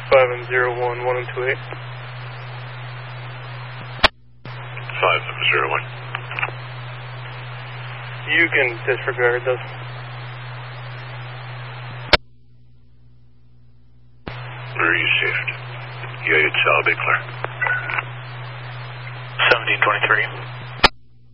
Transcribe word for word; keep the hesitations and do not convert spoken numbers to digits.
five M zero one, one and two eight. five M zero one. You can disregard those. Where are you saved? Yeah, it's uh, Big Clear. seventeen twenty-three.